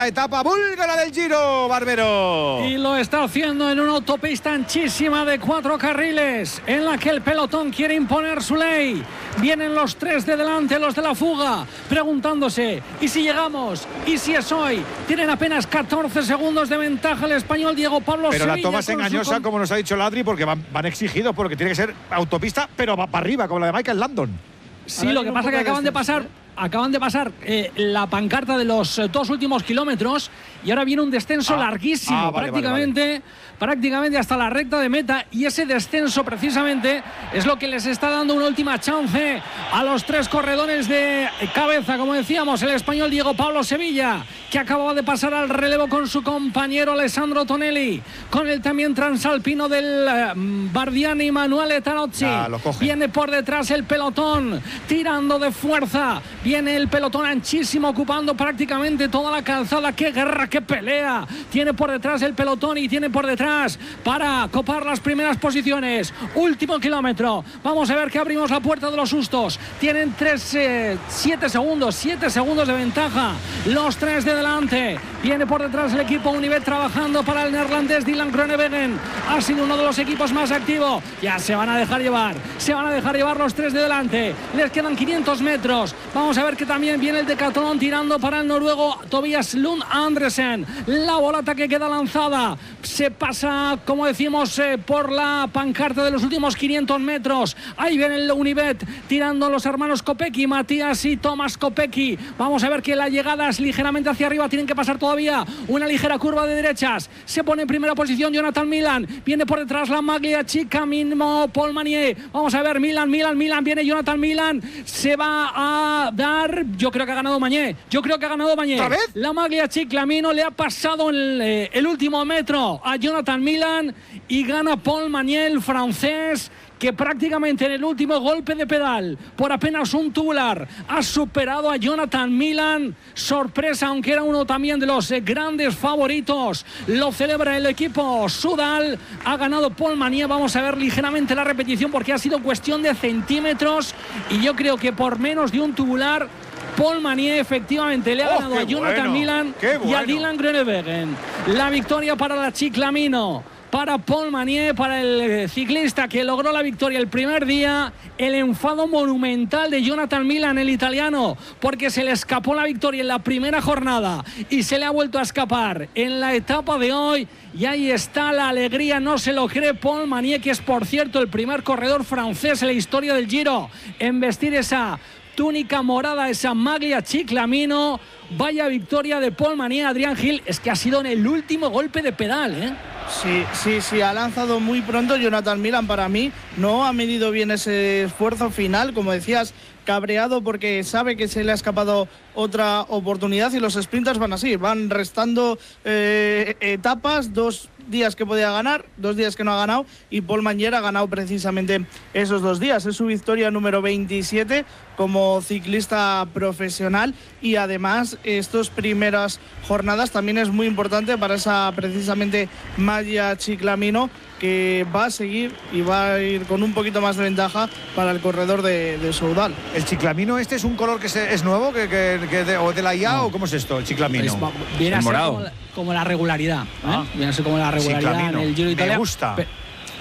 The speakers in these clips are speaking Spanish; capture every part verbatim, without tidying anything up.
Etapa búlgara del Giro, Barbero. Y lo está haciendo en una autopista anchísima de cuatro carriles, en la que el pelotón quiere imponer su ley. Vienen los tres de delante, los de la fuga, preguntándose, ¿y si llegamos? ¿Y si es hoy? Tienen apenas catorce segundos de ventaja el español Diego Pablo Pero Sevilla. la toma es engañosa, con... como nos ha dicho Ladri, porque van, van exigidos, porque tiene que ser autopista, pero va para arriba, como la de Michael Landon. Sí, Ahora lo que pasa es que acaban de pasar... Acaban de pasar eh, la pancarta de los eh, dos últimos kilómetros y ahora viene un descenso ah, larguísimo, ah, vale, prácticamente, vale, vale. prácticamente hasta la recta de meta, y ese descenso precisamente es lo que les está dando una última chance a los tres corredores de cabeza, como decíamos, el español Diego Pablo Sevilla, que acababa de pasar al relevo con su compañero Alessandro Tonelli, con el también transalpino del eh, Bardiani Emanuele Tarozzi. Ah, viene por detrás el pelotón, tirando de fuerza. Viene el pelotón anchísimo, ocupando prácticamente toda la calzada. ¡Qué guerra, qué pelea! Tiene por detrás el pelotón y tiene por detrás para copar las primeras posiciones. Último kilómetro. Vamos a ver que abrimos la puerta de los sustos. Tienen tres, eh, siete segundos, siete segundos de ventaja. Los tres de delante. Viene por detrás el equipo Unibet trabajando para el neerlandés Dylan Groenewegen. Ha sido uno de los equipos más activos. Ya se van a dejar llevar. Se van a dejar llevar los tres de delante. Les quedan quinientos metros. Vamos a ver que también viene el Decathlon tirando para el noruego Tobias Lund Andresen. La bolata que queda lanzada se pasa, como decimos, eh, por la pancarta de los últimos quinientos metros. Ahí viene el Unibet tirando los hermanos Kopecky, Matías y Tomás Kopecky. Vamos a ver que la llegada es ligeramente hacia arriba. Tienen que pasar todavía una ligera curva de derechas. Se pone en primera posición Jonathan Milan. Viene por detrás la maglia chica mismo Paul Manier. Vamos a ver, Milan, Milan, Milan. Viene Jonathan Milan. Se va a dar, yo creo que ha ganado Mañé, yo creo que ha ganado Mañé. ¿Otra vez? La maglia Chiclamino le ha pasado el, eh, el último metro a Jonathan Milan y gana Paul Mañé, el francés, que prácticamente en el último golpe de pedal, por apenas un tubular, ha superado a Jonathan Milan. Sorpresa, aunque era uno también de los eh, grandes favoritos. Lo celebra el equipo Sudal. Ha ganado Paul Mañé. Vamos a ver ligeramente la repetición porque ha sido cuestión de centímetros y yo creo que por menos de un tubular Paul Mañé efectivamente le ha oh, ganado a Jonathan bueno, Milan bueno. y a Dylan Groenewegen. La victoria para la Chiclamino, para Paul Mañé, para el ciclista que logró la victoria el primer día. El enfado monumental de Jonathan Milan, el italiano, porque se le escapó la victoria en la primera jornada y se le ha vuelto a escapar en la etapa de hoy. Y ahí está la alegría, no se lo cree Paul Mañé, que es por cierto el primer corredor francés en la historia del Giro en vestir esa túnica morada, esa maglia Chiclamino. Vaya victoria de Paul Mañé. Adrián Gil, es que ha sido en el último golpe de pedal, ¿eh? Sí, sí, sí, ha lanzado muy pronto Jonathan Milan. Para mí no ha medido bien ese esfuerzo final, como decías, cabreado porque sabe que se le ha escapado otra oportunidad y los sprinters van así, van restando eh, etapas, dos días que podía ganar, dos días que no ha ganado, y Paul Mañé ha ganado precisamente esos dos días. Es su victoria número veintisiete como ciclista profesional y además estas primeras jornadas también es muy importante para esa precisamente maglia Chiclamino, que va a seguir y va a ir con un poquito más de ventaja para el corredor de, de Soudal. ¿El Chiclamino este es un color que se, es nuevo que, que, que de, o de la I A no. o cómo es esto, el Chiclamino? Es, viene a ser como la, como la regularidad, ¿eh? ah. viene a ser como la regularidad Chiclamino. En el Giro de Italia. Me gusta. Pe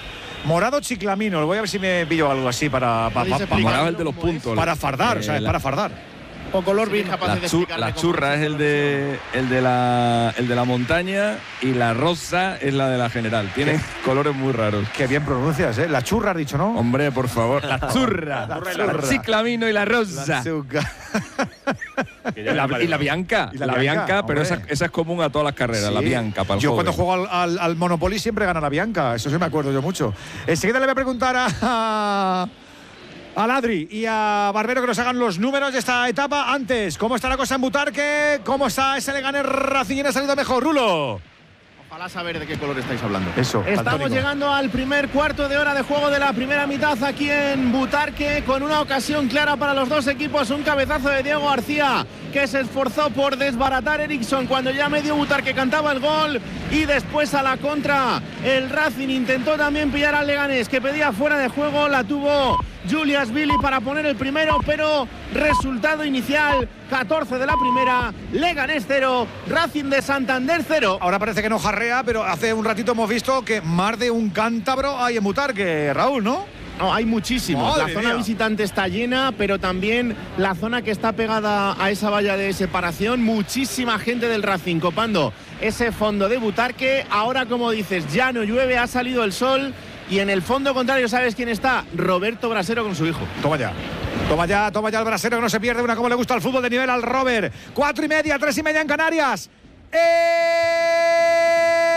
Morado Chiclamino, voy a ver si me pillo algo así para para, para, para, morado el de los puntos. Para fardar, eh, o sea, la, para fardar. O color bien. La, chu la churra es el de el de la el de la montaña y la rosa es la de la general. Tienen ¿Qué? colores muy raros. Qué bien pronuncias, ¿eh? La churra has dicho, ¿no? Hombre, por favor. La churra. La, la, churra. la Chiclamino y la rosa. y, la, y la bianca. Y la, la bianca, bianca pero esa, esa es común a todas las carreras, sí. La bianca para el Yo joven. Cuando juego al, al, al Monopoly siempre gana la bianca, eso sí me acuerdo yo mucho. Enseguida le voy a preguntar a... a Ladri y a Barbero que nos hagan los números de esta etapa. Antes, ¿cómo está la cosa en Butarque? ¿Cómo está ese Leganés Racing? ¿Ha salido mejor, Rulo? Ojalá saber de qué color estáis hablando. Eso. Estamos Daltónico. Llegando al primer cuarto de hora de juego de la primera mitad aquí en Butarque, con una ocasión clara para los dos equipos. Un cabezazo de Diego García, que se esforzó por desbaratar a Eriksson cuando ya medio Butarque cantaba el gol. Y después a la contra, el Racing intentó también pillar al Leganés, que pedía fuera de juego. La tuvo Julius Billy para poner el primero, pero resultado inicial, catorce de la primera, Leganés cero, Racing de Santander cero. Ahora parece que no jarrea, pero hace un ratito hemos visto que más de un cántabro hay en Butarque, Raúl, ¿no? No, hay muchísimos. Madre la zona mía. visitante está llena, pero también la zona que está pegada a esa valla de separación. Muchísima gente del Racing copando ese fondo de Butarque. Ahora, como dices, ya no llueve, ha salido el sol. Y en el fondo contrario, ¿sabes quién está? Roberto Brasero con su hijo. Toma ya. Toma ya, toma ya el Brasero, que no se pierde una como le gusta el fútbol de nivel al Robert. Cuatro y media, tres y media en Canarias. ¡Eh!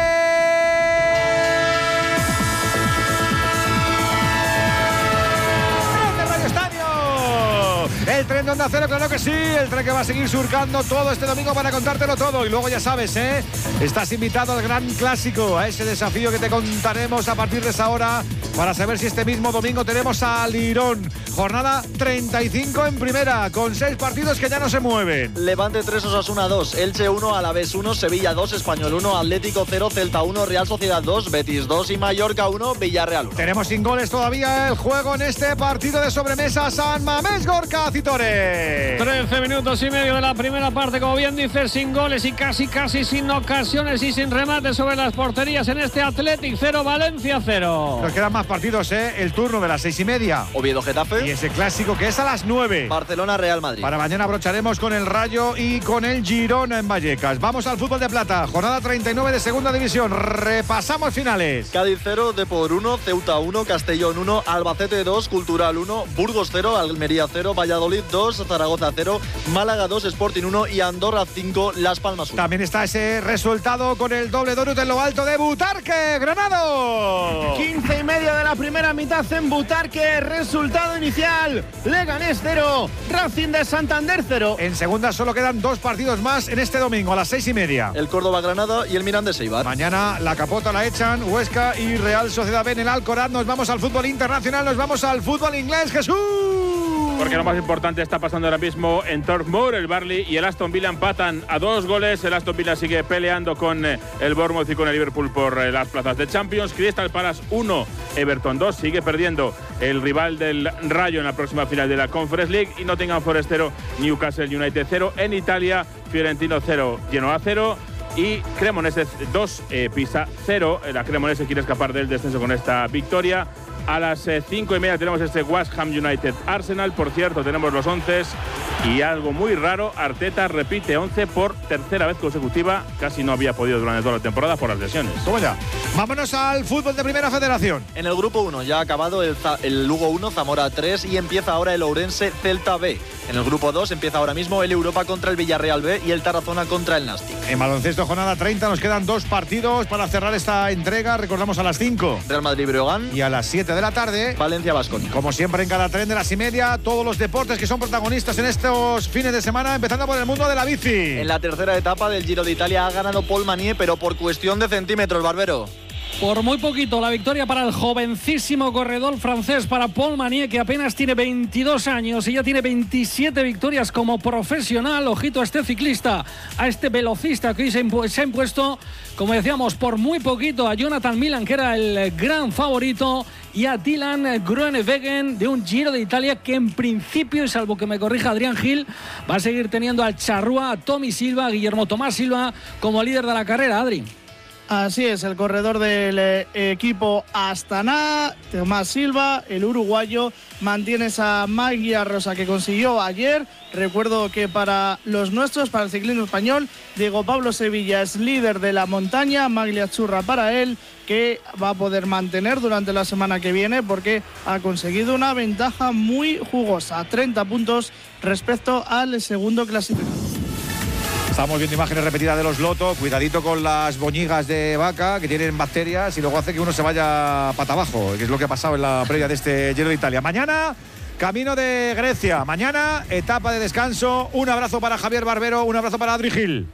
El tren de Onda Cero, claro que sí. El tren que va a seguir surcando todo este domingo para contártelo todo. Y luego ya sabes, ¿eh? Estás invitado al gran clásico, a ese desafío que te contaremos a partir de esa hora para saber si este mismo domingo tenemos a Lirón. Jornada treinta y cinco en primera, con seis partidos que ya no se mueven. Levante tres, Osasuna dos, Elche uno, Alavés uno, Sevilla dos, Español uno, Atlético cero, Celta uno, Real Sociedad dos, Betis dos y Mallorca uno, Villarreal uno. Tenemos sin goles todavía el juego en este partido de sobremesa. San Mamés Gorka Citore. trece minutos y medio de la primera parte, como bien dices, sin goles y casi casi sin ocasiones y sin remates sobre las porterías en este Athletic cero, Valencia cero. Nos quedan más partidos, ¿eh? El turno de las seis y media. Oviedo Getafe. Y ese clásico que es a las nueve. Barcelona Real Madrid. Para mañana abrocharemos con el Rayo y con el Girona en Vallecas. Vamos al fútbol de plata. Jornada treinta y nueve de segunda división. Repasamos finales. Cádiz cero, Depor uno, Ceuta uno, Castellón uno, Albacete dos, Cultural uno, Burgos cero, Almería cero, Valladolid dos, Zaragoza cero, Málaga dos, Sporting uno y Andorra cinco, Las Palmas uno. También está ese resultado con el doble donut en lo alto de Butarque, Granado. quince y media de la primera mitad en Butarque. Resultado inicial, Leganés cero, Racing de Santander cero. En segunda solo quedan dos partidos más en este domingo a las seis y media. El Córdoba Granada y el Mirandés Eibar. Mañana la capota la echan Huesca y Real Sociedad B en el Alcoraz. Nos vamos al fútbol internacional, nos vamos al fútbol inglés. Jesús. Porque lo más importante está pasando ahora mismo en Turf Moor. El Burnley y el Aston Villa empatan a dos goles. El Aston Villa sigue peleando con el Bournemouth y con el Liverpool por las plazas de Champions. Crystal Palace uno, Everton dos. Sigue perdiendo el rival del Rayo en la próxima final de la Conference League. Y Nottingham Forest cero, Newcastle United cero. En Italia, Fiorentino cero, Genoa cero. Y Cremonese dos, eh, Pisa cero. La Cremonese quiere escapar del descenso con esta victoria. A las eh, cinco y media tenemos este West Ham United Arsenal. Por cierto, tenemos los once y algo muy raro, Arteta repite once por tercera vez consecutiva. Casi no había podido durante toda la temporada por las lesiones. ¿Cómo ya? Vámonos al fútbol de Primera Federación. En el grupo uno ya ha acabado el, el Lugo uno, Zamora tres y empieza ahora el Ourense Celta B. En el grupo dos empieza ahora mismo el Europa contra el Villarreal B y el Tarazona contra el Nastic. En baloncesto, jornada treinta, nos quedan dos partidos para cerrar esta entrega. Recordamos a las cinco. Real Madrid-Breogán. Y a las siete de la tarde, Valencia-Baskonia. Como siempre en cada tren de las y media, todos los deportes que son protagonistas en estos fines de semana, empezando por el mundo de la bici. En la tercera etapa del Giro de Italia ha ganado Paul Manier, pero por cuestión de centímetros, Barbero. Por muy poquito, la victoria para el jovencísimo corredor francés, para Paul Manier, que apenas tiene veintidós años y ya tiene veintisiete victorias como profesional. Ojito a este ciclista, a este velocista que hoy se, impu- se ha impuesto, como decíamos, por muy poquito a Jonathan Milan, que era el gran favorito, y a Dylan Groenewegen de un Giro de Italia que en principio, y salvo que me corrija Adrián Gil, va a seguir teniendo al charrúa, a Tommy Silva, a Guillermo Tomás Silva como líder de la carrera. Adri. Así es, el corredor del eh, equipo Astana, Tomás Silva, el uruguayo, mantiene esa magia rosa que consiguió ayer. Recuerdo que para los nuestros, para el ciclismo español, Diego Pablo Sevilla es líder de la montaña, maglia churra para él, que va a poder mantener durante la semana que viene porque ha conseguido una ventaja muy jugosa, treinta puntos respecto al segundo clasificado. Estamos viendo imágenes repetidas de los Loto. Cuidadito con las boñigas de vaca que tienen bacterias y luego hace que uno se vaya pata abajo, que es lo que ha pasado en la previa de este Giro de Italia. Mañana, camino de Grecia. Mañana, etapa de descanso. Un abrazo para Javier Barbero, un abrazo para Adri Gil.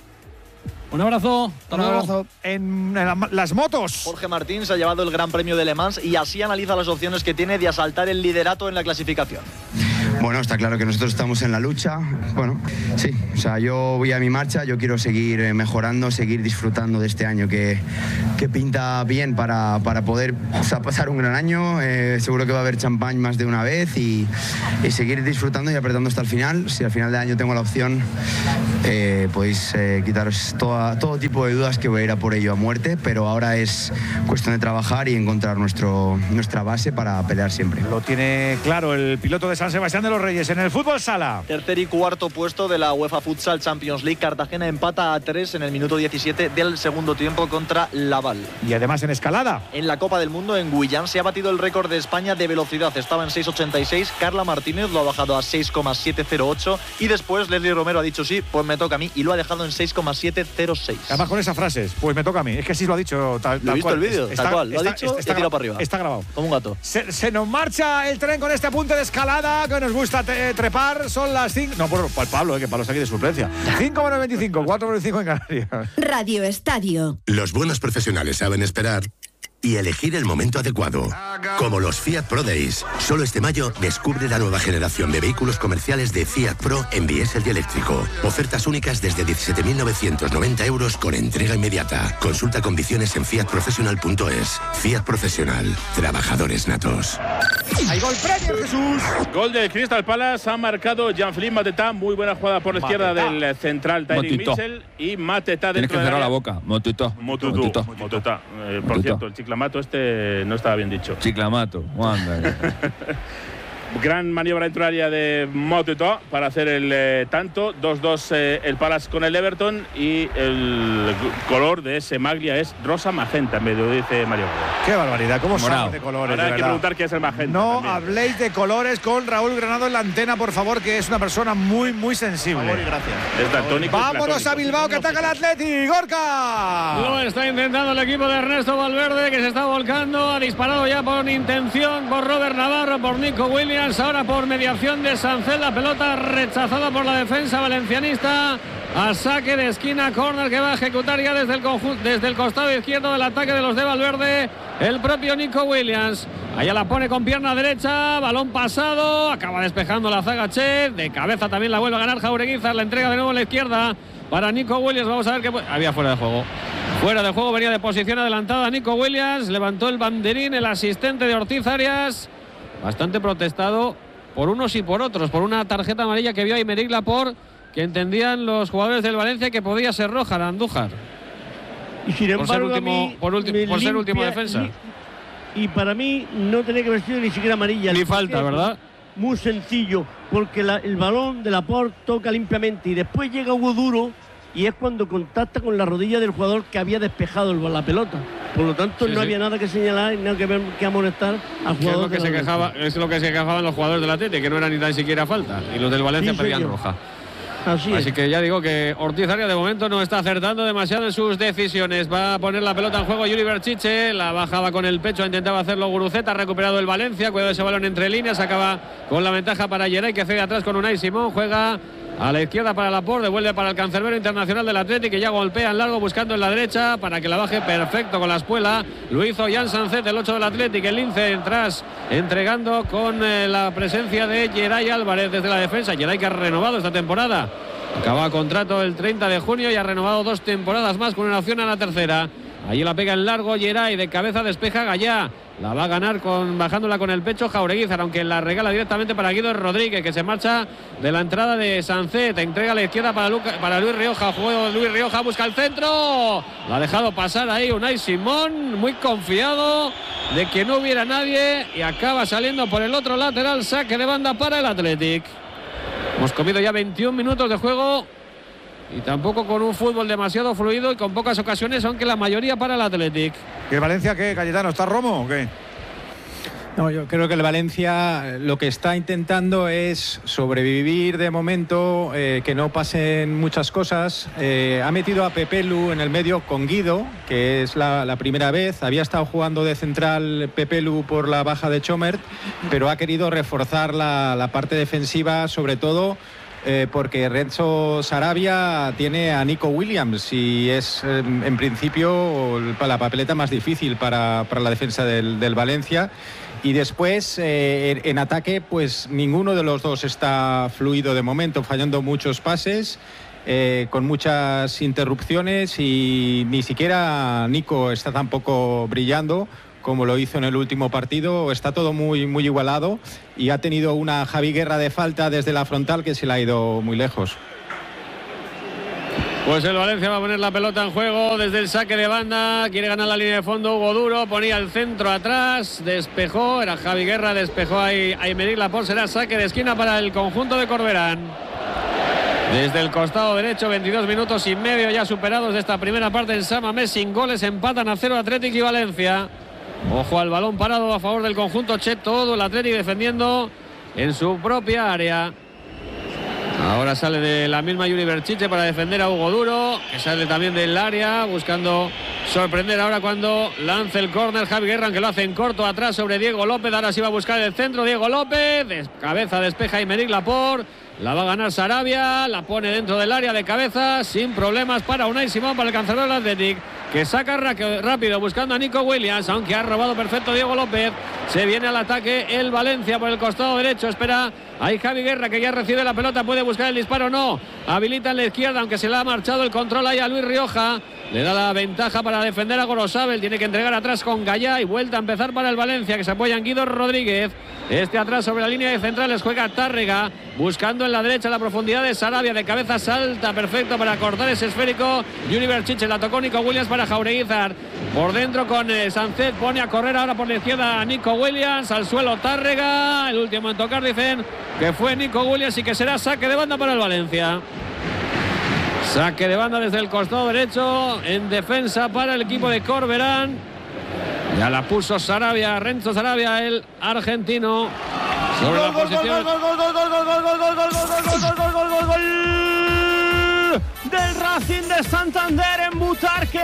Un abrazo. Un abrazo. En, en las motos. Jorge Martín se ha llevado el Gran Premio de Le Mans y así analiza las opciones que tiene de asaltar el liderato en la clasificación. Bueno, está claro que nosotros estamos en la lucha. Bueno, sí, o sea, yo voy a mi marcha, yo quiero seguir mejorando, seguir disfrutando de este año que, que pinta bien para, para poder, o sea, pasar un gran año. Eh, seguro que va a haber champán más de una vez y, y seguir disfrutando y apretando hasta el final. Si al final de año tengo la opción, eh, podéis eh, quitaros toda, todo tipo de dudas que voy a ir a por ello a muerte, pero ahora es cuestión de trabajar y encontrar nuestro, nuestra base para pelear siempre. Lo tiene claro el piloto de San Sebastián de los Reyes. En el fútbol sala, tercer y cuarto puesto de la UEFA Futsal Champions League. Cartagena empata a tres en el minuto diecisiete del segundo tiempo contra Laval. Y además en escalada, en la Copa del Mundo en Guyán se ha batido el récord de España de velocidad. Estaba en seis ochenta y seis, Carla Martínez lo ha bajado a seis coma setecientos ocho y después Leslie Romero ha dicho sí, pues me toca a mí, y lo ha dejado en seis coma setecientos seis. Además con esas frases, pues me toca a mí. Es que sí lo ha dicho tal, tal Lo he visto cual. el vídeo, está, tal cual. Lo está, ha dicho está, y está, ha tirado para arriba. Está grabado. Como un gato. Se, se nos marcha el tren con este apunte de escalada que nos gusta te, trepar. Son las cinco. No, por, por Pablo, eh, que Pablo está aquí de suplencia. cinco menos veinticinco, cuatro menos veinticinco en Canarias. Radio Estadio. Los buenos profesionales saben esperar y elegir el momento adecuado. Como los Fiat Pro Days. Solo este mayo descubre la nueva generación de vehículos comerciales de Fiat Pro en diésel y eléctrico. Ofertas únicas desde diecisiete mil novecientos noventa euros con entrega inmediata. Consulta condiciones en fiat professional punto es. Fiat Profesional. Trabajadores natos. Hay gol Premier, Jesús. Gol del Crystal Palace. Ha marcado Jean-Philippe Mateta. Muy buena jugada por la izquierda del central Tyrick Mitchell. Y Mateta dentro Tienes que de cerrar la, la boca. Motutó. Motutó. Motutó. Eh, por cierto, el chiclamato este no estaba bien dicho. Chiclamato. Gran maniobra dentro del área de Motutó para hacer el eh, tanto. dos dos eh, el Palace con el Everton. Y el color de ese maglia es rosa magenta, me lo dice Mario. Qué barbaridad, cómo son de colores. Ahora de hay que preguntar qué es el magenta. No también. habléis de colores con Raúl Granado en la antena, por favor, que es una persona muy, muy sensible. Por favor y gracias. Es daltónico. Vámonos a Bilbao, que ataca el Atleti. ¡Gorka! Lo está intentando el equipo de Ernesto Valverde, que se está volcando. Ha disparado ya por intención por Robert Navarro, por Nico Williams. Ahora por mediación de Sancet. La pelota rechazada por la defensa valencianista. A saque de esquina, córner que va a ejecutar ya desde el, desde el costado izquierdo del ataque de los de Valverde, el propio Nico Williams. Allá la pone con pierna derecha, balón pasado, acaba despejando la zaga Che, de cabeza también la vuelve a ganar Jaureguizar, la entrega de nuevo a la izquierda para Nico Williams. Vamos a ver qué había fuera de juego. Fuera de juego, venía de posición adelantada Nico Williams, levantó el banderín el asistente de Ortiz Arias, bastante protestado por unos y por otros, por una tarjeta amarilla que vio a Aymeric Laporte, que entendían los jugadores del Valencia que podía ser roja la Andújar. Y sin embargo, por ser último, a mí por ulti, por ser último defensa. Y, y para mí no tenía que haber sido ni siquiera amarilla. Ni falta, ¿verdad? Muy sencillo, porque la, el balón de Laporte toca limpiamente y después llega Hugo Duro y es cuando contacta con la rodilla del jugador que había despejado el, la pelota. Por lo tanto, sí, no sí. había nada que señalar, nada que, ver, que amonestar al jugador. Es lo que, se quejaba, es lo que se quejaban los jugadores del Atleti, que no era ni tan siquiera falta. Y los del Valencia sí, pedían roja. Así, Así que ya digo que Ortiz Arias de momento no está acertando demasiado en sus decisiones. Va a poner la pelota en juego Yuri Berchiche, la bajaba con el pecho, intentaba hacerlo Guruceta, ha recuperado el Valencia, cuidado de ese balón entre líneas, acaba con la ventaja para Geray, que cede atrás con Unai Simón, juega a la izquierda para Laporte, devuelve para el cancerbero internacional del Atlético, que ya golpea en largo buscando en la derecha para que la baje perfecto con la espuela. Lo hizo Jan Sancet, el ocho del Atlético, el lince tras entregando con eh, la presencia de Geray Álvarez desde la defensa. Geray que ha renovado esta temporada. Acaba contrato el treinta de junio y ha renovado dos temporadas más con una opción a la tercera. Allí la pega en largo Geray, de cabeza despeja Gallá. La va a ganar con, bajándola con el pecho Jaureguizar, aunque la regala directamente para Guido Rodríguez, que se marcha de la entrada de Sancet. Entrega a la izquierda para, Luca, para Luis Rioja. Juego Luis Rioja, busca el centro. La ha dejado pasar ahí Unai Simón, muy confiado de que no hubiera nadie. Y acaba saliendo por el otro lateral, saque de banda para el Athletic. Hemos comido ya veintiún minutos de juego y tampoco con un fútbol demasiado fluido y con pocas ocasiones, aunque la mayoría para el Athletic. ¿Y el Valencia qué, Cayetano? ¿Está Romo o qué? No, yo creo que el Valencia lo que está intentando es sobrevivir de momento, eh, que no pasen muchas cosas. Eh, ha metido a Pepelu en el medio con Guido, que es la, la primera vez. Había estado jugando de central Pepelu por la baja de Chomert, pero ha querido reforzar la, la parte defensiva, sobre todo eh, porque Renzo Sarabia tiene a Nico Williams y es eh, en principio la papeleta más difícil para, para la defensa del, del Valencia. Y después, eh, en, en ataque, pues ninguno de los dos está fluido de momento, fallando muchos pases, eh, con muchas interrupciones, y ni siquiera Nico está tampoco brillando como lo hizo en el último partido. Está todo muy, muy igualado, y ha tenido una Javi Guerra de falta desde la frontal que se le ha ido muy lejos. Pues el Valencia va a poner la pelota en juego desde el saque de banda. Quiere ganar la línea de fondo. Hugo Duro ponía el centro atrás, despejó, era Javi Guerra, despejó ahí a Aymeric Laporte. Será saque de esquina para el conjunto de Corberán. Desde el costado derecho, veintidós minutos y medio ya superados de esta primera parte en San Mamés, sin goles, empatan a cero Athletic y Valencia. Ojo al balón parado a favor del conjunto Che, todo el Athletic defendiendo en su propia área. Ahora sale de la misma Yuri Berchiche para defender a Hugo Duro, que sale también del área, buscando sorprender ahora cuando lance el córner Javi Guerra, aunque lo hace en corto atrás sobre Diego López. Ahora sí va a buscar el centro Diego López, de cabeza despeja Aymeric Laporte, la va a ganar Sarabia, la pone dentro del área de cabeza, sin problemas para Unai Simón, para el cancelador del Athletic, que saca rápido buscando a Nico Williams, aunque ha robado perfecto Diego López. Se viene al ataque el Valencia por el costado derecho, espera ahí Javi Guerra, que ya recibe la pelota, puede buscar el disparo, no, habilita en la izquierda, aunque se le ha marchado el control ahí a Luis Rioja, le da la ventaja para defender a Gorosabel, tiene que entregar atrás con Gallá y vuelta a empezar para el Valencia, que se apoya en Guido Rodríguez. Este atrás sobre la línea de centrales juega Tárrega, buscando en la derecha la profundidad de Sarabia, de cabeza salta perfecto para cortar ese esférico. Yuri Berchiche, la tocó Nico Williams para Jaureguizar, por dentro con eh, Sánchez, pone a correr ahora por la izquierda a Nico Williams, al suelo Tárrega, el último en tocar dicen que fue Nico Williams y que será saque de banda para el Valencia. Saque de banda desde el costado derecho en defensa para el equipo de Corberán. Ya la puso Sarabia, Renzo Sarabia, el argentino. Sobre la posición. Gol, gol, gol, gol, gol, gol, gol, gol, gol, gol, gol, gol, gol, gol, gol del Racing de Santander en Butarque.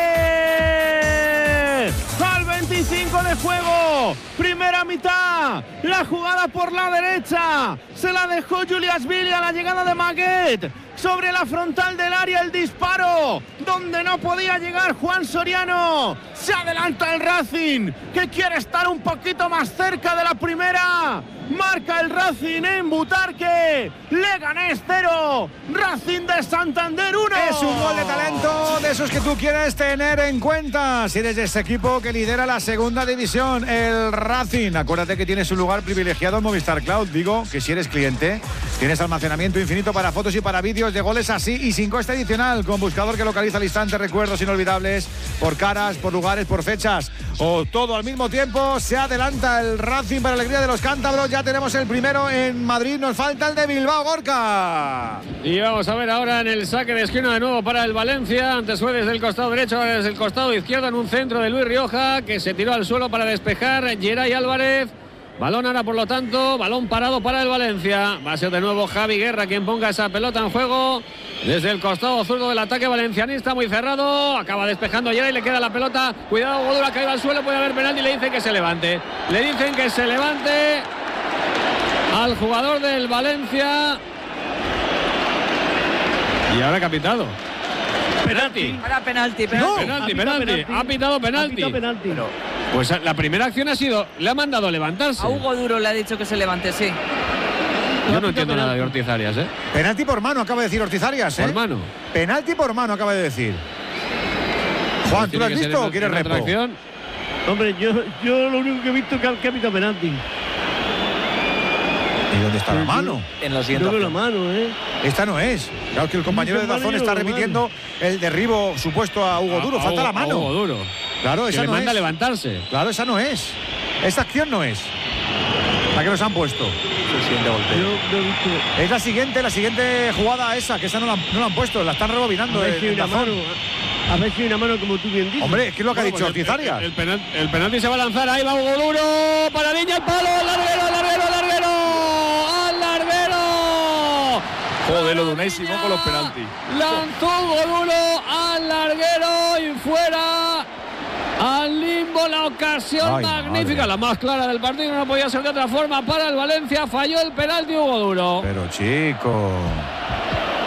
Al veinticinco de juego, primera mitad, la jugada por la derecha, se la dejó Julias Billy a la llegada de Maguet. Sobre la frontal del área el disparo, donde no podía llegar Juan Soriano. Se adelanta el Racing, que quiere estar un poquito más cerca de la primera. Marca el Racing en Butarque. Leganés cero, Racing de Santander uno. Es un gol de talento, de esos que tú quieres tener en cuenta si eres de ese equipo que lidera la segunda división, el Racing. Acuérdate que tienes un lugar privilegiado en Movistar Cloud. Digo que si eres cliente, tienes almacenamiento infinito para fotos y para vídeos de goles así y sin coste adicional, con buscador que localiza al instante recuerdos inolvidables por caras, por lugares, por fechas o todo al mismo tiempo. Se adelanta el Racing para alegría de los cántabros. Ya tenemos el primero en Madrid, nos falta el de Bilbao, Gorka. Y vamos a ver ahora en el saque de esquina de nuevo para el Valencia. Antes fue desde el costado derecho, ahora desde el costado izquierdo, en un centro de Luis Rioja, que se tiró al suelo para despejar Geray Álvarez. Balón ahora, por lo tanto, balón parado para el Valencia. Va a ser de nuevo Javi Guerra quien ponga esa pelota en juego desde el costado zurdo del ataque valencianista, muy cerrado. Acaba despejando Geray, le queda la pelota. Cuidado, Godura, caído al suelo, puede haber penalti. Le dicen que se levante. Le dicen que se levante al jugador del Valencia. Y ahora que ha pitado. Penalti. Ahora penalti, penalti. No, penalti, ha penalti. penalti. Ha pitado penalti. Ha pitado penalti. Pero, pues la primera acción ha sido, le ha mandado a levantarse. A Hugo Duro le ha dicho que se levante, sí. Yo no entiendo nada de Ortiz Arias, ¿eh? Penalti por mano, acaba de decir Ortiz Arias, ¿eh? Por mano. Penalti por mano, acaba de decir. Juan, ¿tú lo has visto o quieres repo? Hombre, yo, yo lo único que he visto es que ha pitado penalti. ¿Y dónde está la mano? En la siguiente. No, la mano, ¿eh? Esta no es. Claro que el compañero de Dazón está repitiendo el derribo supuesto a Hugo Duro. Falta la mano. Hugo Duro. Claro, esa que no le manda es. a levantarse. Claro, esa no es. Esta acción no es. La que nos han puesto. Es la siguiente, la siguiente jugada esa, que esa no la, no la han puesto, la están rebobinando. A ver si hay una mano, a ver si hay una mano como tú bien dices. Hombre, ¿qué es lo que ha dicho Ortiz Arias? El, el, penalti, el penalti se va a lanzar, ahí va Hugo Duro, para Niña, el palo, al larguero, al larguero, al larguero, al larguero. Joder, lo de Unai Simón con los penaltis. Lanzó Hugo Duro al larguero y fuera. Al limbo, la ocasión Ay, magnífica, madre. La más clara del partido, no podía ser de otra forma para el Valencia. Falló el penalti Hugo Duro. Pero chico,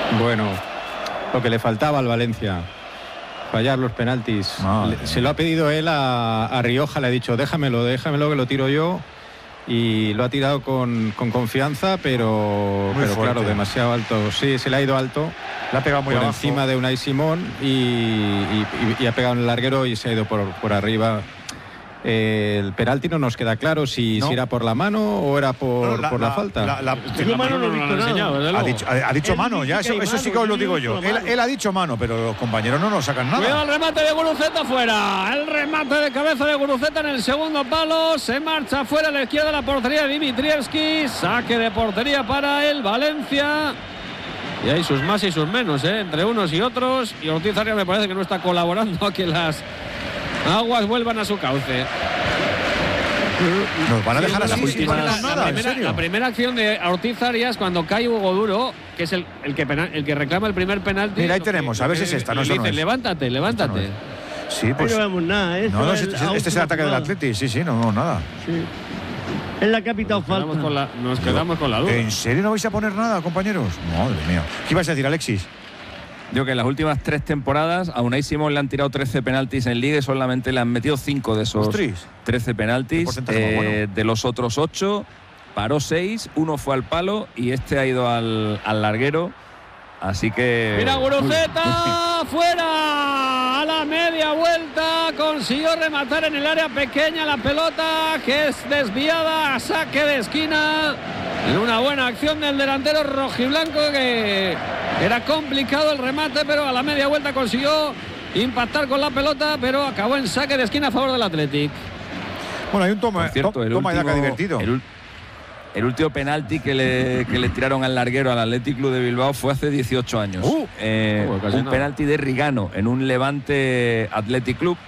Bueno, lo que le faltaba al Valencia, fallar los penaltis. Le, se lo ha pedido él a, a Rioja, le ha dicho déjamelo, déjamelo que lo tiro yo. Y lo ha tirado con, con confianza, pero, pero claro, demasiado alto. Sí, se le ha ido alto. Le ha pegado muy por abajo. encima de Unai Simón y, y, y ha pegado en el larguero y se ha ido por, por arriba. Eh, el penalti no nos queda claro si, no. si era por la mano o era por, no, la, por la, la falta. La, la, la, la mano no lo he enseñado. Ha dicho, ha, ha dicho mano, ya eso, eso sí que os lo digo yo. Él, él ha dicho mano, pero los compañeros no nos sacan nada. Cuidado el remate de Guruceta fuera. El remate de cabeza de Guruceta en el segundo palo. Se marcha fuera a la izquierda de la portería de Dimitrievski. Saque de portería para el Valencia. Y hay sus más y sus menos, ¿eh? Entre unos y otros. Y Ortiz Arias me parece que no está colaborando a que las aguas vuelvan a su cauce. Nos van a dejar sí, así la, sin la, nada, la, primera, la primera acción de Ortiz Arias cuando cae Hugo Duro, que es el, el, que, penal, el que reclama el primer penalti. Mira, ahí tenemos, a ver si es esta, no, dice, no es. Levántate, levántate. No sí, pues. No vemos nada, ¿eh? No, no, este, este es el ataque del Atleti, sí, sí, no, no, nada. Sí. Es la capital falta. Con la, nos quedamos con la duda. ¿En serio no vais a poner nada, compañeros? Madre mía. ¿Qué ibas a decir, Alexis? Yo que en las últimas tres temporadas a Unai Simón le han tirado trece penaltis en Liga y solamente le han metido cinco de esos Ostris. trece penaltis. Eh, bueno. De los otros ocho, paró seis, uno fue al palo y este ha ido al, al larguero. Así que... Mira, Guruceta, fuera, a la media vuelta, consiguió rematar en el área pequeña la pelota, que es desviada a saque de esquina. En una buena acción del delantero rojiblanco, que era complicado el remate, pero a la media vuelta consiguió impactar con la pelota, pero acabó en saque de esquina a favor del Athletic. Bueno, hay un toma, cierto, el toma último, de acá divertido. El, el último penalti que le, que le tiraron al larguero al Athletic Club de Bilbao fue hace dieciocho años. Uh, eh, uh, un nada. penalti de Rigano en un Levante Athletic Club.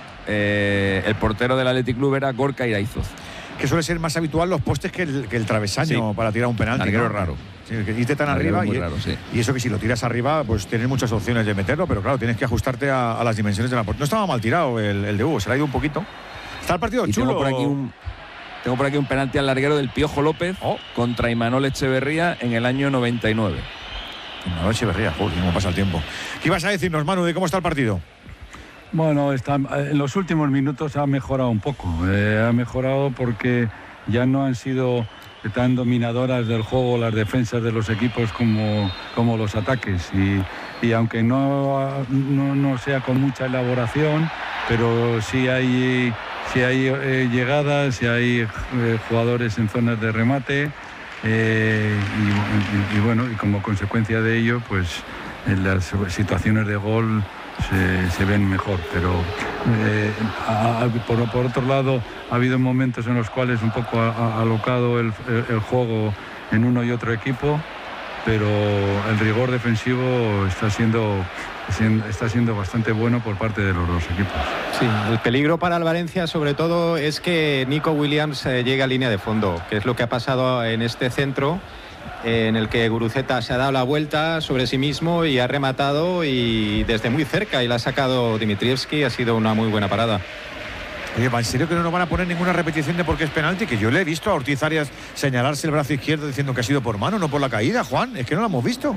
Eh, el portero del Athletic Club era Gorka Iraizoz. Que suele ser más habitual los postes que el, que el travesaño sí. para tirar un penalti. Larguero ¿no? raro. Sí, que irte tan arriba y, raro, sí. y eso que si lo tiras arriba, pues tienes muchas opciones de meterlo, pero claro, tienes que ajustarte a, a las dimensiones de la portería. No estaba mal tirado el, el de Hugo, se le ha ido un poquito. Está el partido y chulo. Tengo por aquí un, tengo por aquí un penalti al larguero del Piojo López oh. contra Imanol Echeverría en el año noventa y nueve. Imanol Echeverría, joder, cómo pasa el tiempo. ¿Qué ibas a decirnos, Manu, de cómo está el partido? Bueno, está, en los últimos minutos ha mejorado un poco. Eh, ha mejorado porque ya no han sido tan dominadoras del juego las defensas de los equipos como, como los ataques. Y, y aunque no, no, no sea con mucha elaboración, pero sí hay, sí hay eh, llegadas, sí hay eh, jugadores en zonas de remate. Eh, y, y, y bueno, y como consecuencia de ello, pues en las situaciones de gol Se, se ven mejor, pero eh, a, a, por, por otro lado ha habido momentos en los cuales un poco ha, ha alocado el, el, el juego en uno y otro equipo, pero el rigor defensivo está siendo, está siendo bastante bueno por parte de los dos equipos. Sí, el peligro para el Valencia sobre todo es que Nico Williams eh, llegue a línea de fondo, que es lo que ha pasado en este centro, en el que Guruceta se ha dado la vuelta sobre sí mismo y ha rematado y desde muy cerca y la ha sacado Dimitrievski. Ha sido una muy buena parada. Oye, ¿en serio que no nos van a poner ninguna repetición de por qué es penalti? Que yo le he visto a Ortiz Arias señalarse el brazo izquierdo diciendo que ha sido por mano, no por la caída, Juan. Es que no lo hemos visto.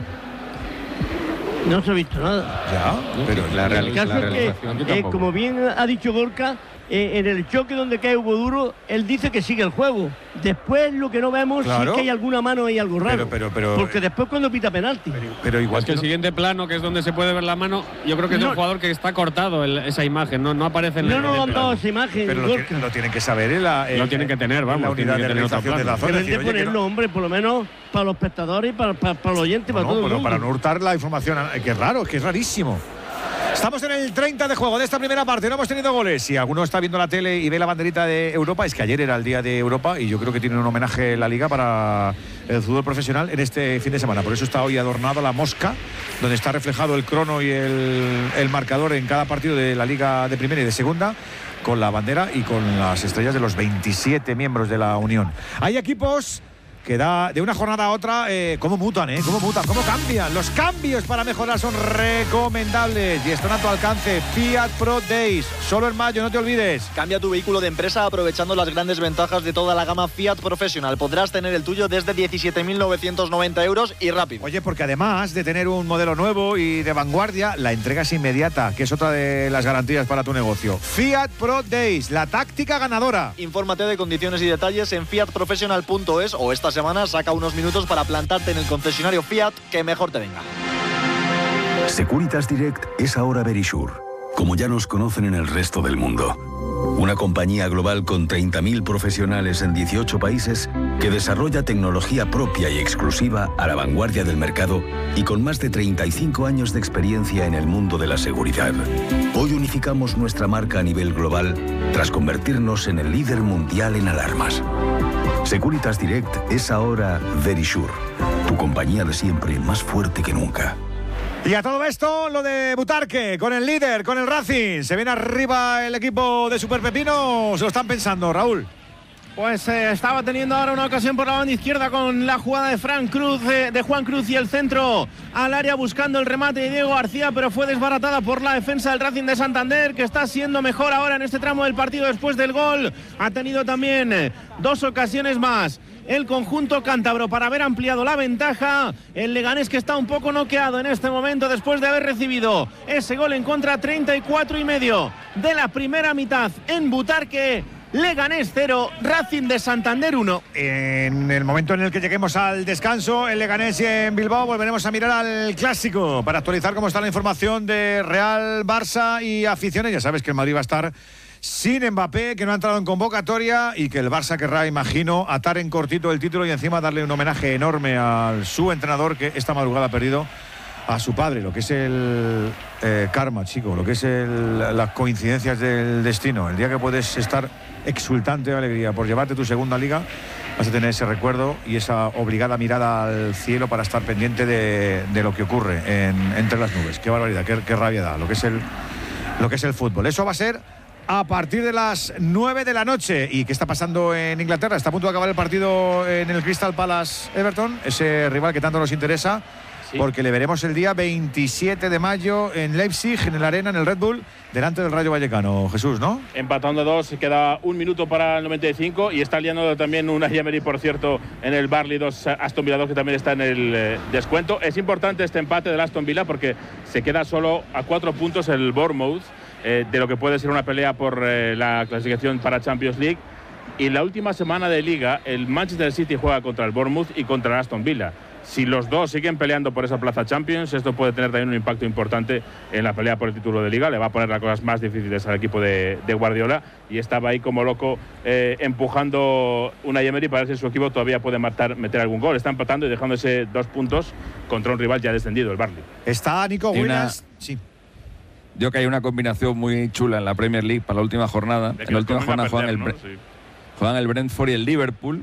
No se ha visto nada. Ya, pero la, real, el caso la es que, eh, como bien ha dicho Gorka, eh, en el choque donde cae Hugo Duro, él dice que sigue el juego. Después lo que no vemos claro. sí es que hay alguna mano y algo raro. Pero, pero, pero, porque después cuando pita penalti. Pero, pero igual es que el no... siguiente plano, que es donde se puede ver la mano, yo creo que es no. de un jugador que está cortado el, esa imagen, no, no aparece en no, el No, no han dado esa imagen. Pero lo, que, lo tienen que saber en la... Lo tienen que tener, vamos. La unidad de realización de la zona. Deben de ponerlo, no... hombre, por lo menos para los espectadores y para, para, para los oyentes, para no, todo no, el mundo. Para no hurtar la información, que es raro, es que es rarísimo. Estamos en el treinta de juego de esta primera parte, no hemos tenido goles. Si alguno está viendo la tele y ve la banderita de Europa, es que ayer era el día de Europa y yo creo que tiene un homenaje en la Liga para el fútbol profesional en este fin de semana. Por eso está hoy adornado la mosca, donde está reflejado el crono y el, el marcador en cada partido de la Liga de Primera y de Segunda, con la bandera y con las estrellas de los veintisiete miembros de la Unión. Hay equipos que da de una jornada a otra, eh, cómo mutan, ¿eh? Cómo mutan, cómo cambian. Los cambios para mejorar son recomendables y están a tu alcance. Fiat Pro Days, solo en mayo, no te olvides. Cambia tu vehículo de empresa aprovechando las grandes ventajas de toda la gama Fiat Professional. Podrás tener el tuyo desde diecisiete mil novecientos noventa euros y rápido. Oye, porque además de tener un modelo nuevo y de vanguardia, la entrega es inmediata, que es otra de las garantías para tu negocio. Fiat Pro Days, la táctica ganadora. Infórmate de condiciones y detalles en fiat professional punto es o esta semana saca unos minutos para plantarte en el concesionario Fiat que mejor te venga. Securitas Direct es ahora Verisure, como ya nos conocen en el resto del mundo. Una compañía global con treinta mil profesionales en dieciocho países que desarrolla tecnología propia y exclusiva a la vanguardia del mercado y con más de treinta y cinco años de experiencia en el mundo de la seguridad. Hoy unificamos nuestra marca a nivel global tras convertirnos en el líder mundial en alarmas. Securitas Direct es ahora Verisure, tu compañía de siempre más fuerte que nunca. Y a todo esto, lo de Butarque, con el líder, con el Racing. ¿Se viene arriba el equipo de Super Pepino? ¿Se lo están pensando, Raúl? Pues eh, estaba teniendo ahora una ocasión por la banda izquierda con la jugada de Fran Cruz, eh, de Juan Cruz y el centro al área buscando el remate de Diego García, pero fue desbaratada por la defensa del Racing de Santander, que está siendo mejor ahora en este tramo del partido después del gol. Ha tenido también eh, dos ocasiones más el conjunto cántabro para haber ampliado la ventaja. El Leganés, que está un poco noqueado en este momento después de haber recibido ese gol en contra, treinta y cuatro y medio de la primera mitad en Butarque. Leganés cero, Racing de Santander uno. En el momento en el que lleguemos al descanso, el Leganés y en Bilbao, volveremos a mirar al clásico para actualizar cómo está la información de Real, Barça y aficiones. Ya sabes que el Madrid va a estar sin Mbappé, que no ha entrado en convocatoria, y que el Barça querrá, imagino, atar en cortito el título y encima darle un homenaje enorme a su entrenador, que esta madrugada ha perdido a su padre, lo que es el eh, karma, chico, lo que es el, las coincidencias del destino. El día que puedes estar exultante de alegría por llevarte tu segunda liga, vas a tener ese recuerdo y esa obligada mirada al cielo para estar pendiente de, de lo que ocurre en, entre las nubes. Qué barbaridad, qué, qué rabia da lo que es el, lo que es el fútbol. Eso va a ser a partir de las nueve de la noche. ¿Y qué está pasando en Inglaterra? Está a punto de acabar el partido en el Crystal Palace Everton, ese rival que tanto nos interesa. Sí. Porque le veremos el día veintisiete de mayo en Leipzig, en el Arena, en el Red Bull, delante del Rayo Vallecano. Jesús, ¿no? Empatando dos, queda un minuto para el noventa y cinco y está liando también una Emery, por cierto, en el Burnley dos, Aston Villa dos, que también está en el eh, descuento. Es importante este empate del Aston Villa porque se queda solo a cuatro puntos el Bournemouth eh, de lo que puede ser una pelea por eh, la clasificación para Champions League. Y la última semana de Liga, el Manchester City juega contra el Bournemouth y contra el Aston Villa. Si los dos siguen peleando por esa plaza Champions, esto puede tener también un impacto importante en la pelea por el título de Liga. Le va a poner las cosas más difíciles al equipo de, de Guardiola, y estaba ahí como loco eh, empujando una Emery para ver si su equipo todavía puede matar, meter algún gol. Está empatando y dejándose dos puntos contra un rival ya descendido, el Burnley. Está Nico Williams. Una... Sí. Yo que hay una combinación muy chula en la Premier League para la última jornada. En la última jornada juegan, perder, el, ¿no? sí. juegan el Brentford y el Liverpool.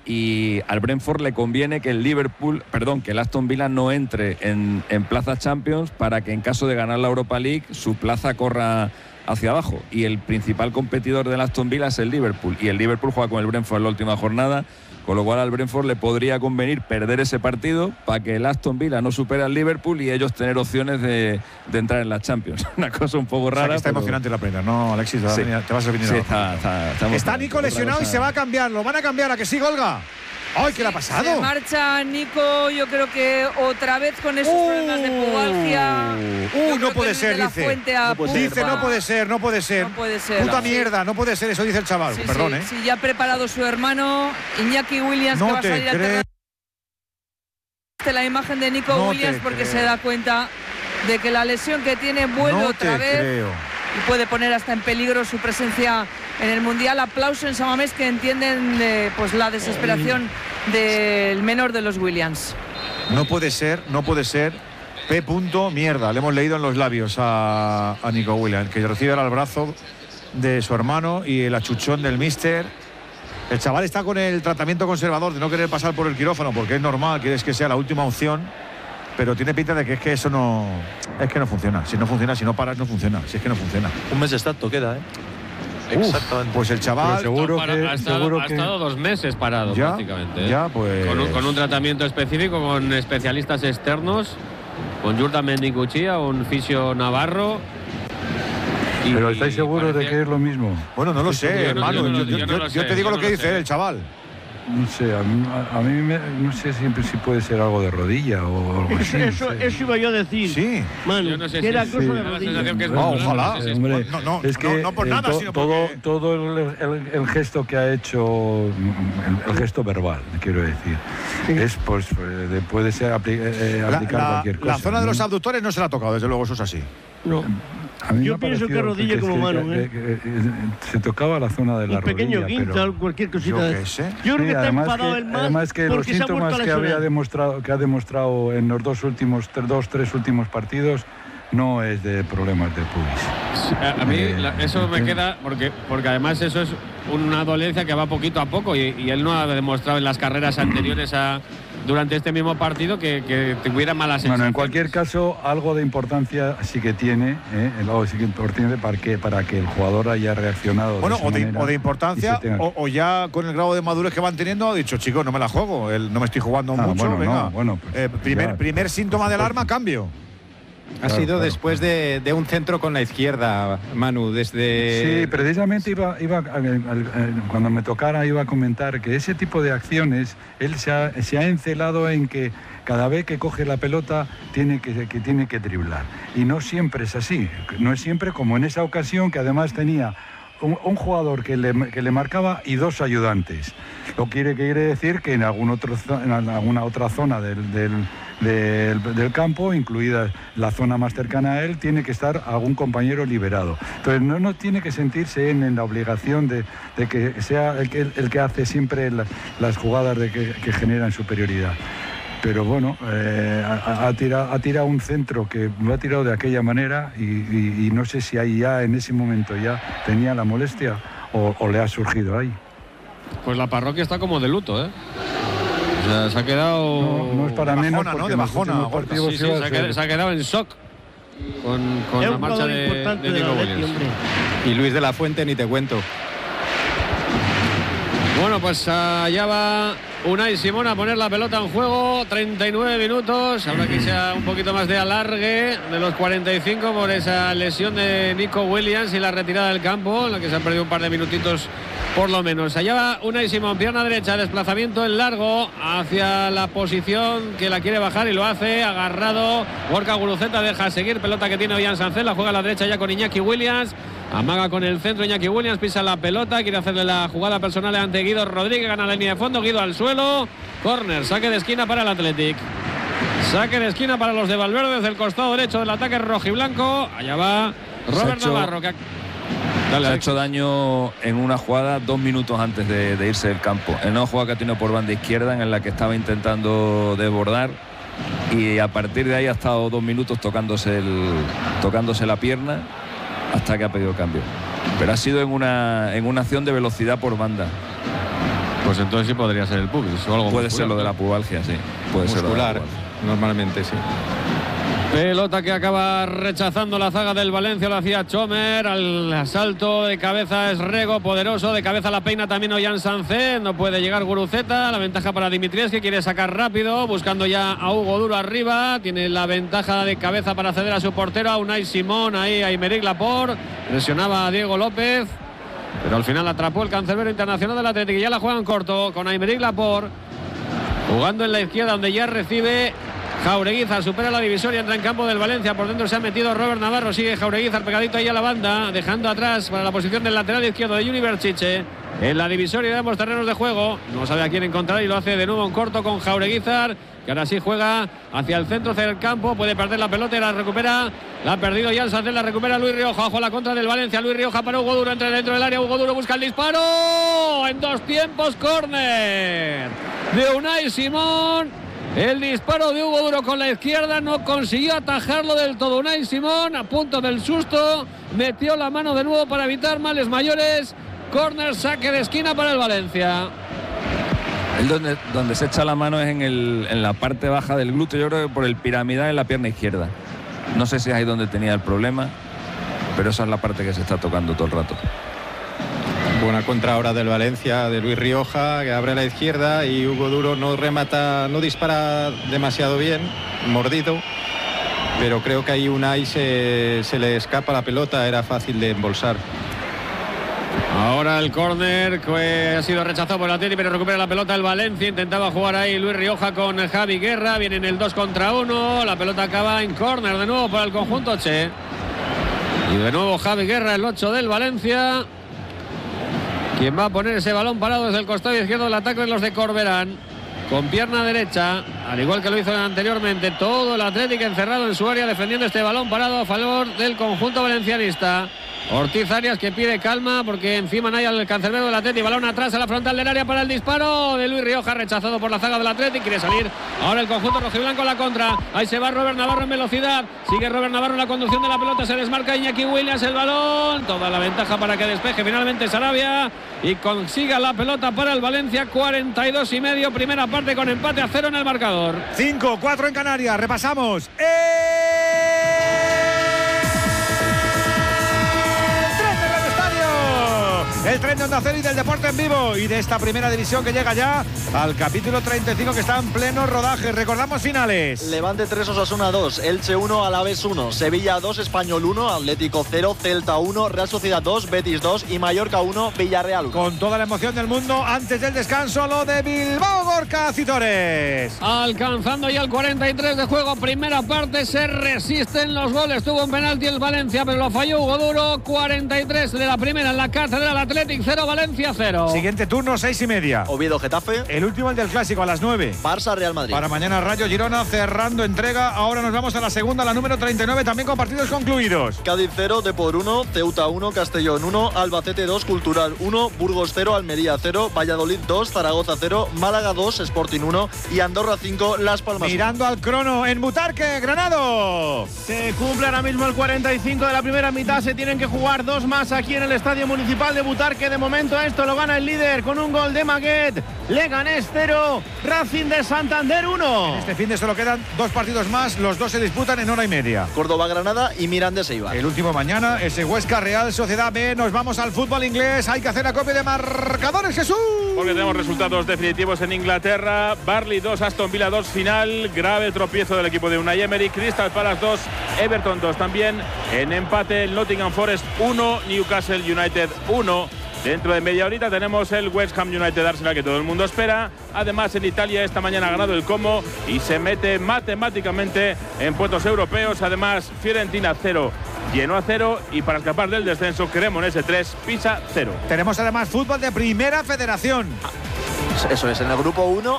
Y al Brentford le conviene que el Liverpool, perdón, que el Aston Villa no entre en, en plaza Champions, para que en caso de ganar la Europa League su plaza corra hacia abajo. Y el principal competidor del Aston Villa es el Liverpool, y el Liverpool juega con el Brentford en la última jornada, con lo cual al Brentford le podría convenir perder ese partido para que el Aston Villa no supere al Liverpool y ellos tener opciones de, de entrar en la Champions. Una cosa un poco rara. O sea, que está pero... emocionante la Premier, ¿no, Alexis? Sí. Te vas a venir sí, a está, está, está, está Nico lesionado y se va a cambiar. Lo van a cambiar, ¿a que sí, Olga? ¡Ay, qué le ha pasado! Se marcha Nico, yo creo que otra vez con esos uh, problemas de pubalgia. Uh, no puede ser, dice. No puede dice, ser, no puede ser, no puede ser. No puede ser. Puta sí. mierda, no puede ser, eso dice el chaval. Sí, Perdón, sí, ¿eh? Sí, ya ha preparado su hermano Iñaki Williams, no que va a salir a terreno la imagen de Nico no Williams porque creo. se da cuenta de que la lesión que tiene vuelve no otra vez. Creo. Y puede poner hasta en peligro su presencia en el Mundial. Aplauso en Samamés, que entienden eh, pues la desesperación del menor de los Williams. No puede ser, no puede ser. P. mierda, le hemos leído en los labios a, a Nico Williams, que recibe ahora el brazo de su hermano y el achuchón del míster. El chaval está con el tratamiento conservador de no querer pasar por el quirófano, porque es normal, quieres que sea la última opción. Pero tiene pinta de que es que eso no es que no funciona. Si no funciona, si no paras, no funciona. Si es que no funciona. Un mes exacto queda, ¿eh? Exactamente. Pues el chaval seguro para, que, ha, estado, seguro ha que... estado dos meses parado ya, prácticamente. ¿eh? Ya, pues. Con un, con un tratamiento específico, con especialistas externos, con Yurta Mendicuchía, un fisio navarro. Y, Pero ¿estáis seguros parecía... de que es lo mismo? Bueno, no lo sé, hermano. Yo, yo, yo, yo, yo, yo te digo lo que dice el chaval. No sé, a mí, a, a mí me, no sé siempre si puede ser algo de rodilla o algo así. Eso, no sé. Eso iba yo a decir. Sí. Manu, no sé que si era es, cosa sí. de rodilla. Que es no, ojalá. No, sé si hombre, no, no, es que no, no por nada, to, sino todo, porque... todo el, el, el gesto que ha hecho, el, el gesto verbal, quiero decir, sí. es pues de, puede ser apli, eh, aplicar la, cualquier cosa. La zona ¿no? de los abductores no se la ha tocado, desde luego, eso es así. No. Yo pienso que rodilla que, como mano, que, ¿eh? que, que, que se tocaba la zona de la rodilla. Un pequeño quintal, cualquier cosita. Yo, de... qué sé. yo creo sí, que está enfadado que, el más. Además que los síntomas que había demostrado, que ha demostrado en los dos últimos, dos, tres últimos partidos, no es de problemas de pubis. Sí, a, a mí eh, la, eso me queda porque porque además eso es una dolencia que va poquito a poco y, y él no ha demostrado en las carreras anteriores a durante este mismo partido que, que tuviera malas sensaciones. Bueno, en cualquier caso, algo de importancia sí que tiene, ¿eh? algo sí que importante para que, para que el jugador haya reaccionado. Bueno, de o, de, o de importancia, tenga... o, o ya con el grado de madurez que van teniendo, ha dicho, chicos, no me la juego, el, no me estoy jugando ah, mucho, bueno, venga. No, bueno, pues, eh, primer, ya, primer síntoma de alarma, cambio. Ha claro, sido claro, después claro. De, de un centro con la izquierda, Manu, desde... Sí, precisamente iba, iba cuando me tocara iba a comentar que ese tipo de acciones, él se ha, se ha encelado en que cada vez que coge la pelota tiene que, que, tiene que driblar. Y no siempre es así, no es siempre como en esa ocasión que además tenía un, un jugador que le, que le marcaba y dos ayudantes. Lo quiere, quiere decir que en, algún otro, en alguna otra zona del... del Del, del campo, incluida la zona más cercana a él, tiene que estar algún compañero liberado. Entonces no, no tiene que sentirse en, en la obligación de, de que sea el que, el que hace siempre la, las jugadas de que, que generan superioridad. Pero bueno, eh, ha, ha, tirado, ha tirado un centro que lo ha tirado de aquella manera y, y, y no sé si ahí ya en ese momento ya tenía la molestia o, o le ha surgido ahí. Pues la parroquia está como de luto, ¿eh? O sea, se ha quedado... No, no es para de menos, bajona, ¿no? De bajona. Sí, sí, se, ha quedado, se ha quedado en shock con, con la marcha de, de Nico Williams. Y Luis de la Fuente ni te cuento. Bueno, pues allá va Unai Simón a poner la pelota en juego. treinta y nueve minutos. Habrá que sea un poquito más de alargue de los cuarenta y cinco por esa lesión de Nico Williams y la retirada del campo, en la que se han perdido un par de minutitos por lo menos. Allá va Unai Simón, pierna derecha, desplazamiento en largo hacia la posición que la quiere bajar y lo hace, agarrado. Gorka Guruceta deja seguir, pelota que tiene Ollán Sancet, la juega a la derecha ya con Iñaki Williams. Amaga con el centro Iñaki Williams, pisa la pelota, quiere hacerle la jugada personal ante Guido Rodríguez, gana la línea de fondo, Guido al suelo, córner, saque de esquina para el Athletic. Saque de esquina para los de Valverde desde el costado derecho del ataque rojiblanco. Allá va Robert hecho, Navarro. Que... Dale, se ha hecho daño en una jugada dos minutos antes de, de irse del campo. En una jugada que tiene por banda izquierda en la que estaba intentando desbordar y a partir de ahí ha estado dos minutos tocándose, el, tocándose la pierna hasta que ha pedido cambio. Pero ha sido en una, en una acción de velocidad por banda. Pues entonces sí podría ser el pubis o algo. Puede muscular, ser lo de la pubalgia, sí. Puede muscular, ser normalmente sí. Pelota que acaba rechazando la zaga del Valencia, lo hacía Chomer, al asalto de cabeza es Rego, poderoso, de cabeza la peina también Ollán Sancet, no puede llegar Guruceta, la ventaja para Dimitrievski, que quiere sacar rápido, buscando ya a Hugo Duro arriba, tiene la ventaja de cabeza para ceder a su portero, a Unai Simón, ahí a Aymeric Laporte, presionaba a Diego López, pero al final atrapó el cancerbero internacional del Atlético y ya la juegan corto con Aymeric Laporte, jugando en la izquierda donde ya recibe Jaureguizar, supera la divisoria, entra en campo del Valencia, por dentro se ha metido Robert Navarro, sigue Jaureguizar pegadito ahí a la banda, dejando atrás para la posición del lateral izquierdo de Juni Berchiche, en la divisoria de ambos terrenos de juego, no sabe a quién encontrar y lo hace de nuevo en corto con Jaureguizar, que ahora sí juega hacia el centro del campo, puede perder la pelota y la recupera, la ha perdido Ollán Sancet, la recupera Luis Rioja, ojo a la contra del Valencia, Luis Rioja para Hugo Duro, entra dentro del área, Hugo Duro busca el disparo, en dos tiempos, córner de Unai Simón. El disparo de Hugo Duro con la izquierda no consiguió atajarlo del todo. Unai Simón a punto del susto, metió la mano de nuevo para evitar males mayores. Córner, saque de esquina para el Valencia. El donde, donde se echa la mano es en, el, en la parte baja del glúteo, yo creo que por el piramidal en la pierna izquierda. No sé si es ahí donde tenía el problema, pero esa es la parte que se está tocando todo el rato. Buena contra ahora del Valencia, de Luis Rioja, que abre a la izquierda y Hugo Duro no remata, no dispara demasiado bien, mordido, pero creo que ahí Unai se, se le escapa la pelota, era fácil de embolsar. Ahora el córner que ha sido rechazado por el Atleti, pero recupera la pelota el Valencia. Intentaba jugar ahí Luis Rioja con Javi Guerra. Viene en el dos contra uno. La pelota acaba en córner de nuevo para el conjunto Che. Y de nuevo Javi Guerra, el ocho del Valencia, quien va a poner ese balón parado desde el costado izquierdo del ataque de los de Corberán. Con pierna derecha, al igual que lo hizo anteriormente, todo el Atlético encerrado en su área defendiendo este balón parado a favor del conjunto valencianista. Ortiz Arias, que pide calma porque encima no hay al cancerbero del Atlético. Balón atrás a la frontal del área para el disparo de Luis Rioja, rechazado por la zaga del Atlético. Quiere salir ahora el conjunto rojiblanco en la contra. Ahí se va Robert Navarro en velocidad. Sigue Robert Navarro en la conducción de la pelota. Se desmarca Iñaki Williams el balón. Toda la ventaja para que despeje finalmente Sarabia y consiga la pelota para el Valencia. cuarenta y dos y medio, primera parte con empate a cero en el marcador. cinco cuatro en Canarias. Repasamos. ¡Eh! El tren de Onda Cero y del deporte en vivo y de esta primera división que llega ya al capítulo treinta y cinco, que está en pleno rodaje. Recordamos finales. Levante tres, Osasuna dos, Elche uno, Alavés uno, Sevilla dos, Español uno, Atlético cero, Celta uno, Real Sociedad dos, Betis dos y Mallorca uno, Villarreal uno. Con toda la emoción del mundo, antes del descanso, lo de Bilbao, Gorka Citores. Alcanzando ya el cuarenta y tres de juego, primera parte, se resisten los goles. Tuvo un penalti el Valencia, pero lo falló Hugo Duro. cuarenta y tres de la primera en la cátedra del Atlético cero, Valencia cero. Siguiente turno, seis y media. Oviedo Getafe. El último, el del clásico, a las nueve. Barça Real Madrid. Para mañana Rayo Girona, cerrando entrega. Ahora nos vamos a la segunda, la número treinta y nueve, también con partidos concluidos. Cádiz cero, Depor uno, Ceuta uno, Castellón uno, Albacete dos, Cultural uno, Burgos cero, Almería cero, Valladolid dos, Zaragoza cero, Málaga dos, Sporting uno y Andorra cinco, Las Palmas. Mirando al crono en Butarque, Granado. Se cumple ahora mismo el cuarenta y cinco de la primera mitad. Se tienen que jugar dos más aquí en el Estadio Municipal de Butarque. De momento esto lo gana el líder con un gol de Maguet. Leganés cero, Racing de Santander uno. En este fin de solo quedan dos partidos más. Los dos se disputan en hora y media. Córdoba-Granada y Mirandés-Eibar. El último mañana, ese Huesca Real Sociedad B. Nos vamos al fútbol inglés. Hay que hacer acopio de marcadores, Jesús. Porque tenemos resultados definitivos en Inglaterra. Burnley dos, Aston Villa dos, final. Grave tropiezo del equipo de Unai Emery. Crystal Palace dos, Everton dos. También en empate el Nottingham Forest uno, Newcastle United uno. Dentro de media horita tenemos el West Ham United Arsenal, que todo el mundo espera. Además, en Italia esta mañana ha ganado el Como y se mete matemáticamente en puestos europeos. Además, Fiorentina cero, Genoa cero, y para escapar del descenso, Cremonese tres, Pisa cero. Tenemos además fútbol de Primera Federación. Eso es, en el grupo uno,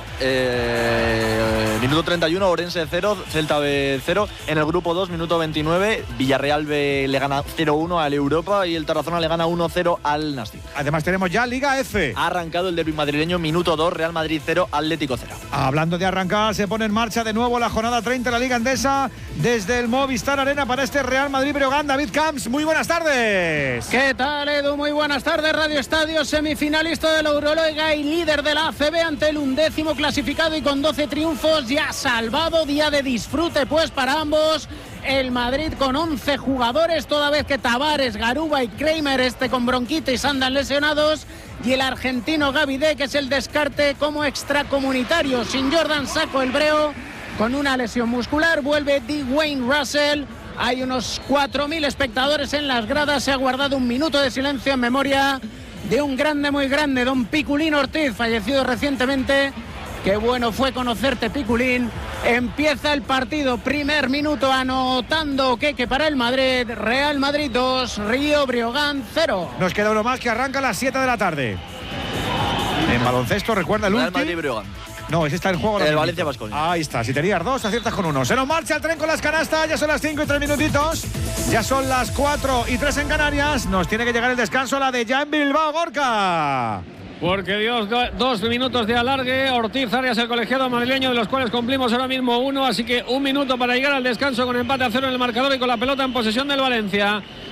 eh, minuto treinta y uno, Orense cero, Celta B cero. En el grupo dos, minuto veintinueve, Villarreal B le gana cero uno al Europa y el Tarazona le gana uno cero al Nastic. Además tenemos ya Liga F. Ha arrancado el derbi madrileño, minuto dos, Real Madrid cero, Atlético cero. Hablando de arrancar, se pone en marcha de nuevo la jornada treinta de la Liga Endesa desde el Movistar Arena para este Real Madrid-Breogán. David Camps, muy buenas tardes. ¿Qué tal, Edu? Muy buenas tardes. Radio Estadio, semifinalista de la Euroliga y líder de la A C B ante el undécimo clasificado y con doce triunfos ya salvado. Día de disfrute pues para ambos. El Madrid con once jugadores, toda vez que Tavares, Garuba y Kramer este con bronquitis andan lesionados, y el argentino Gavide, que es el descarte como extracomunitario. Sin Jordan Sacco, el breo, con una lesión muscular. Vuelve Dwayne Russell. Hay unos cuatro mil espectadores en las gradas. Se ha guardado un minuto de silencio en memoria de un grande, muy grande, don Piculín Ortiz, fallecido recientemente. Qué bueno fue conocerte, Piculín. Empieza el partido, primer minuto, anotando Keke para el Madrid. Real Madrid dos, Río Breogán cero. Nos queda uno más que arranca a las siete de la tarde. En baloncesto, recuerda el Real último. Madrid Breogán. No, ese está en juego. El Valencia Baskonia. Ahí está, si tenías dos, aciertas con uno. Se nos marcha el tren con las canastas, ya son las cinco y tres minutitos. Ya son las cuatro y tres en Canarias. Nos tiene que llegar el descanso, la de ya en Bilbao, Gorka. Porque Dios, do, dos minutos de alargue. Ortiz Arias, el colegiado madrileño, de los cuales cumplimos ahora mismo uno. Así que un minuto para llegar al descanso con empate a cero en el marcador y con la pelota en posesión del Valencia.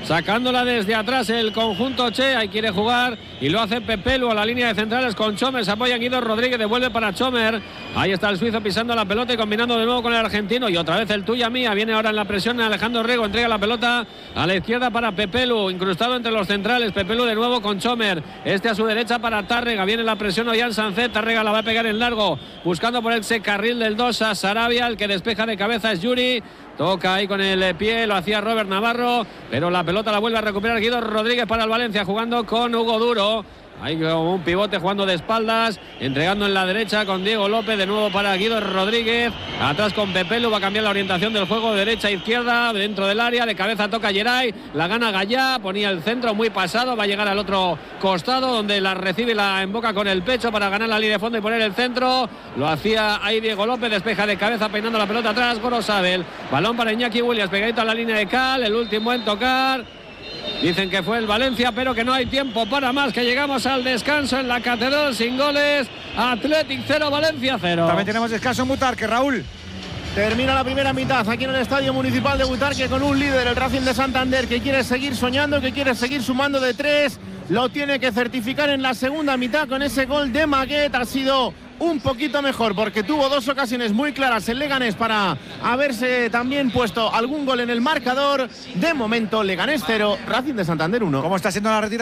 sacándola desde atrás el conjunto Che. Ahí quiere jugar y lo hace Pepelu a la línea de centrales con Chomer. Se apoya Guido Rodríguez, devuelve para Chomer. Ahí está el suizo pisando la pelota y combinando de nuevo con el argentino. Y otra vez el tuya mía. Viene ahora en la presión Alejandro Rego. Entrega la pelota a la izquierda para Pepelu, incrustado entre los centrales. Pepelu de nuevo con Chomer. Este a su derecha para Tárrega. Viene la presión Ollán Sancet. Tárrega la va a pegar en largo, buscando por ese carril del dos a Sarabia. El que despeja de cabeza es Yuri. Toca ahí con el pie, lo hacía Robert Navarro, pero la pelota la vuelve a recuperar Guido Rodríguez para el Valencia, jugando con Hugo Duro. Hay un pivote jugando de espaldas, entregando en la derecha con Diego López, de nuevo para Guido Rodríguez, atrás con Pepelu, va a cambiar la orientación del juego, derecha a izquierda, dentro del área, de cabeza toca Geray, la gana Gallá, ponía el centro muy pasado, va a llegar al otro costado, donde la recibe y la emboca con el pecho para ganar la línea de fondo y poner el centro, lo hacía ahí Diego López, despeja de cabeza peinando la pelota atrás, Gorosabel, balón para Iñaki Williams, pegadito a la línea de Cal, el último en tocar. Dicen que fue el Valencia, pero que no hay tiempo para más, que llegamos al descanso en la Catedral sin goles. Athletic cero, Valencia cero. También tenemos descanso en Butarque, Raúl. Termina la primera mitad aquí en el Estadio Municipal de Butarque con un líder, el Racing de Santander, que quiere seguir soñando, que quiere seguir sumando de tres. Lo tiene que certificar en la segunda mitad con ese gol de Maguet. Ha sido un poquito mejor porque tuvo dos ocasiones muy claras el Leganés para haberse también puesto algún gol en el marcador. De momento, Leganés cero, Racing de Santander uno. ¿Cómo está siendo la retirada?